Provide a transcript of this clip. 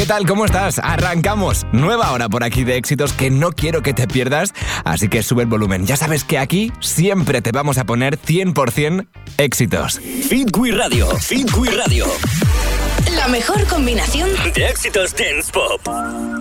tal? ¿Cómo estás? Arrancamos. Nueva hora por aquí de éxitos que no quiero que te pierdas, así que sube el volumen. Ya sabes que aquí siempre te vamos a poner 100% éxitos. Fit We Radio. Fit We Radio. La mejor combinación de éxitos dance pop.